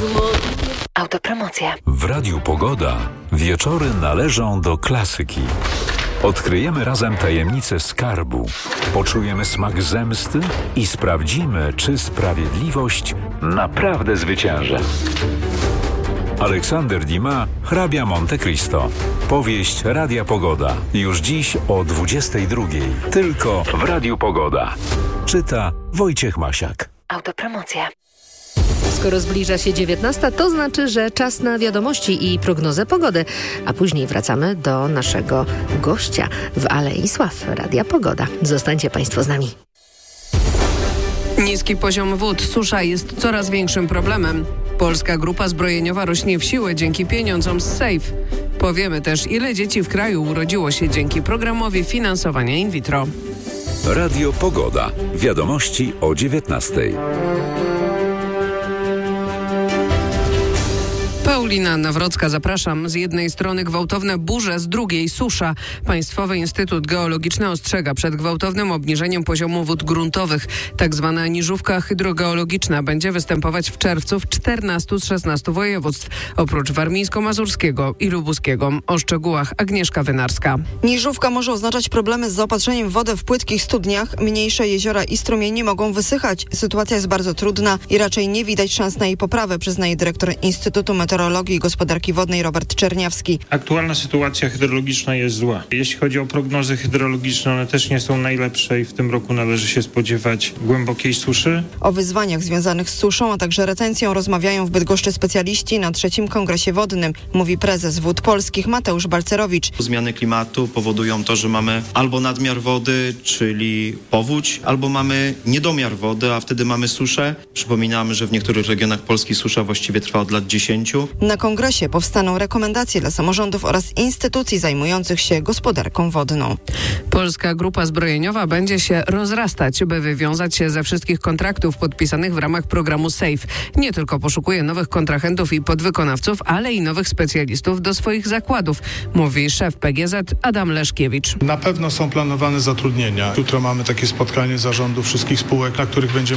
Autopromocja. W Radiu Pogoda wieczory należą do klasyki. Odkryjemy razem tajemnicę skarbu, poczujemy smak zemsty i sprawdzimy, czy sprawiedliwość naprawdę zwycięży. Aleksander Dumas, Hrabia Monte Cristo. Powieść Radia Pogoda. Już dziś o 22:00. Tylko w Radiu Pogoda. Czyta Wojciech Masiak. Autopromocja. Skoro zbliża się 19:00, to znaczy, że czas na wiadomości i prognozę pogody. A później wracamy do naszego gościa w Alei Sław Radia Pogoda. Zostańcie Państwo z nami. Niski poziom wód, susza jest coraz większym problemem. Polska Grupa Zbrojeniowa rośnie w siłę dzięki pieniądzom z SAFE. Powiemy też, ile dzieci w kraju urodziło się dzięki programowi finansowania in vitro. Radio Pogoda. Wiadomości o 19:00. Paulina Nawrocka, zapraszam. Z jednej strony gwałtowne burze, z drugiej susza. Państwowy Instytut Geologiczny ostrzega przed gwałtownym obniżeniem poziomu wód gruntowych. Tak zwana niżówka hydrogeologiczna będzie występować w czerwcu w 14 z 16 województw, oprócz warmińsko-mazurskiego i lubuskiego. O szczegółach Agnieszka Wynarska. Niżówka może oznaczać problemy z zaopatrzeniem w wodę w płytkich studniach. Mniejsze jeziora i strumienie mogą wysychać. Sytuacja jest bardzo trudna i raczej nie widać szans na jej poprawę, przyznaje dyrektor Instytutu Meteorologii i Gospodarki Wodnej Robert Czerniawski. Aktualna sytuacja hydrologiczna jest zła. Jeśli chodzi o prognozy hydrologiczne, one też nie są najlepsze i w tym roku należy się spodziewać głębokiej suszy. O wyzwaniach związanych z suszą, a także retencją rozmawiają w Bydgoszczy specjaliści na 3. Kongresie Wodnym, mówi prezes Wód Polskich Mateusz Balcerowicz. Zmiany klimatu powodują to, że mamy albo nadmiar wody, czyli powódź, albo mamy niedomiar wody, a wtedy mamy suszę. Przypominamy, że w niektórych regionach Polski susza właściwie trwa od lat 10. Na kongresie powstaną rekomendacje dla samorządów oraz instytucji zajmujących się gospodarką wodną. Polska Grupa Zbrojeniowa będzie się rozrastać, by wywiązać się ze wszystkich kontraktów podpisanych w ramach programu SAFE. Nie tylko poszukuje nowych kontrahentów i podwykonawców, ale i nowych specjalistów do swoich zakładów, mówi szef PGZ Adam Leszkiewicz. Na pewno są planowane zatrudnienia. Jutro mamy takie spotkanie zarządu wszystkich spółek, na których będziemy